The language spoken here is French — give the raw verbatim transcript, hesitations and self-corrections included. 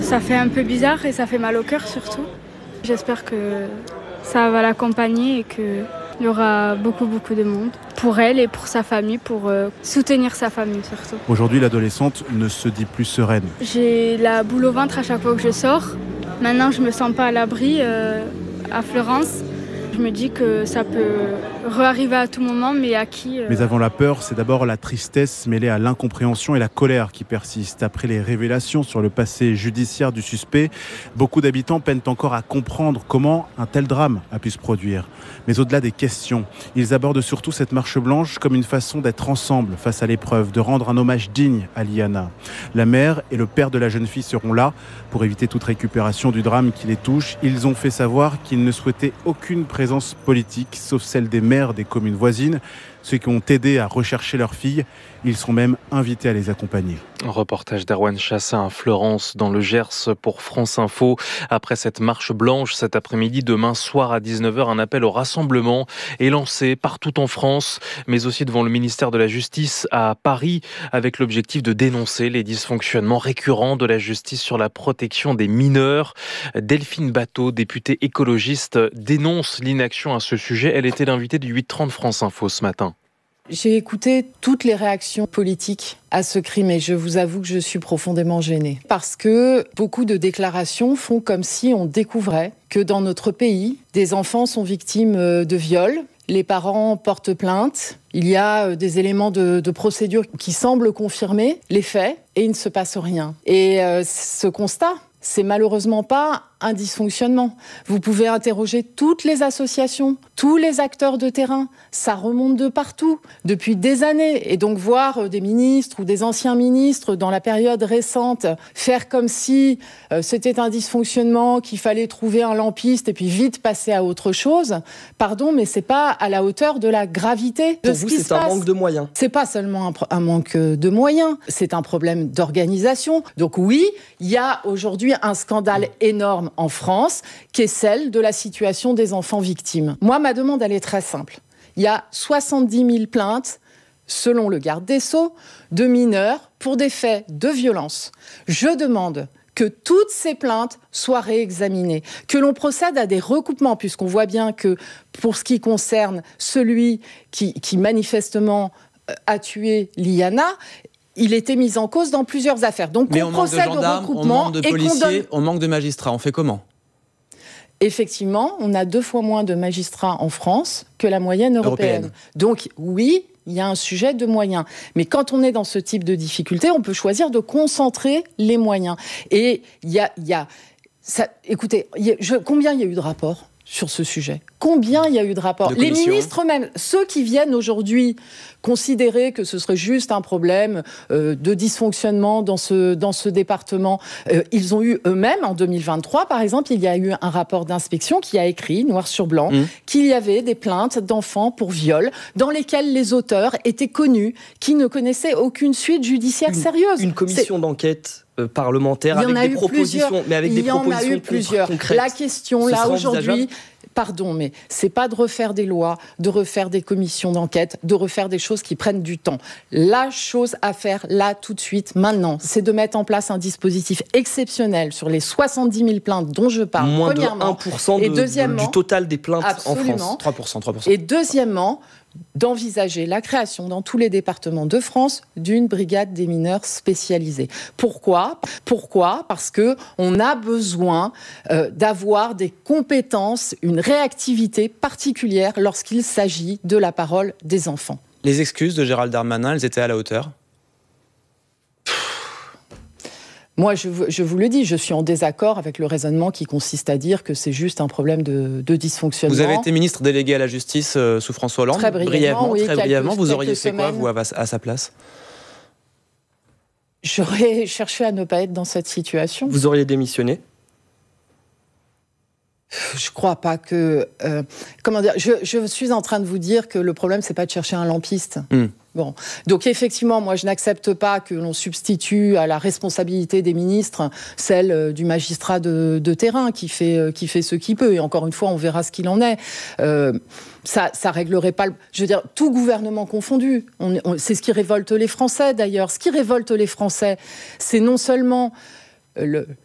Ça fait un peu bizarre et ça fait mal au cœur surtout. J'espère que ça va l'accompagner et qu'il y aura beaucoup beaucoup de monde pour elle et pour sa famille, pour euh, soutenir sa famille surtout. Aujourd'hui, l'adolescente ne se dit plus sereine. J'ai la boule au ventre à chaque fois que je sors. Maintenant, je me sens pas à l'abri euh, à Fleurance. Je me dis que ça peut re-arriver à tout moment, mais à qui euh... Mais avant la peur, c'est d'abord la tristesse mêlée à l'incompréhension et la colère qui persistent. Après les révélations sur le passé judiciaire du suspect, beaucoup d'habitants peinent encore à comprendre comment un tel drame a pu se produire. Mais au-delà des questions, ils abordent surtout cette marche blanche comme une façon d'être ensemble face à l'épreuve, de rendre un hommage digne à Liana. La mère et le père de la jeune fille seront là pour éviter toute récupération du drame qui les touche. Ils ont fait savoir qu'ils ne souhaitaient aucune présence politique, sauf celle des maires des communes voisines. Ceux qui ont aidé à rechercher leur fille, ils sont même invités à les accompagner. Un reportage d'Erwan Chassin à Fleurance dans le Gers pour France Info. Après cette marche blanche cet après-midi, demain soir à dix-neuf heures, un appel au rassemblement est lancé partout en France, mais aussi devant le ministère de la Justice à Paris, avec l'objectif de dénoncer les dysfonctionnements récurrents de la justice sur la protection des mineurs. Delphine Batteau, députée écologiste, dénonce l'inaction à ce sujet. Elle était l'invitée du huit trente France Info ce matin. J'ai écouté toutes les réactions politiques à ce crime et je vous avoue que je suis profondément gênée. Parce que beaucoup de déclarations font comme si on découvrait que dans notre pays, des enfants sont victimes de viols. Les parents portent plainte. Il y a des éléments de, de procédure qui semblent confirmer les faits et il ne se passe rien. Et euh, ce constat, c'est malheureusement pas un dysfonctionnement. Vous pouvez interroger toutes les associations, tous les acteurs de terrain. Ça remonte de partout, depuis des années. Et donc voir des ministres ou des anciens ministres dans la période récente faire comme si euh, c'était un dysfonctionnement, qu'il fallait trouver un lampiste et puis vite passer à autre chose. Pardon, mais c'est pas à la hauteur de la gravité de Pour ce vous, qui c'est se un passe. manque de moyens. C'est pas seulement un, pro- un manque de moyens, c'est un problème d'organisation. Donc oui, il y a aujourd'hui un scandale énorme en France, qui est celle de la situation des enfants victimes. Moi, ma demande, elle est très simple. Il y a soixante-dix mille plaintes, selon le garde des Sceaux, de mineurs pour des faits de violence. Je demande que toutes ces plaintes soient réexaminées, que l'on procède à des recoupements, puisqu'on voit bien que pour ce qui concerne celui qui, qui manifestement a tué Liana, il était mis en cause dans plusieurs affaires. Donc Mais on, on manque de procède gendarmes, au on regroupement manque de et qu'on policiers, donne... on manque de magistrats. On fait comment ? Effectivement, on a deux fois moins de magistrats en France que la moyenne européenne. Européenne. Donc oui, il y a un sujet de moyens. Mais quand on est dans ce type de difficulté, on peut choisir de concentrer les moyens. Et il y a... Il y a ça, écoutez, il y a, je, combien il y a eu de rapports sur ce sujet? Combien il y a eu de rapports? De Les commissions. ministres même, ceux qui viennent aujourd'hui considérer que ce serait juste un problème euh, de dysfonctionnement dans ce, dans ce département, euh, ils ont eu eux-mêmes, en deux mille vingt-trois, par exemple, il y a eu un rapport d'inspection qui a écrit, noir sur blanc, mmh. qu'il y avait des plaintes d'enfants pour viol, dans lesquelles les auteurs étaient connus, qui ne connaissaient aucune suite judiciaire une, sérieuse. Une commission C'est... d'enquête euh, parlementaire avec des propositions, plusieurs. mais avec il des y en propositions a eu plusieurs. concrètes. La question, Ce là, aujourd'hui... Pardon, mais c'est pas de refaire des lois, de refaire des commissions d'enquête, de refaire des choses qui prennent du temps. La chose à faire, là, tout de suite, maintenant, c'est de mettre en place un dispositif exceptionnel sur les soixante-dix mille plaintes dont je parle, Moins premièrement. de un pour cent de, et deuxièmement, du total des plaintes absolument, en France. trois pour cent, trois pour cent. Et deuxièmement, d'envisager la création dans tous les départements de France d'une brigade des mineurs spécialisée. Pourquoi ? Pourquoi ? Parce que on a besoin euh, d'avoir des compétences, une réactivité particulière lorsqu'il s'agit de la parole des enfants. Les excuses de Gérald Darmanin, elles étaient à la hauteur ? Moi, je, je vous le dis, je suis en désaccord avec le raisonnement qui consiste à dire que c'est juste un problème de, de dysfonctionnement. Vous avez été ministre délégué à la justice euh, sous François Hollande. Très brièvement, brièvement, oui, très quelques, brièvement. Vous auriez fait semaines. quoi, vous, à, à sa place ? J'aurais cherché à ne pas être dans cette situation. Vous auriez démissionné ? Je crois pas que... Euh, comment dire, je, je suis en train de vous dire que le problème, c'est pas de chercher un lampiste. Mm. Bon. Donc effectivement, moi, je n'accepte pas que l'on substitue à la responsabilité des ministres celle euh, du magistrat de, de terrain qui fait, euh, qui fait ce qu'il peut. Et encore une fois, on verra ce qu'il en est. Euh, ça, ça réglerait pas... Le, je veux dire, tout gouvernement confondu. On, on, c'est ce qui révolte les Français, d'ailleurs. Ce qui révolte les Français, c'est non seulement... Le,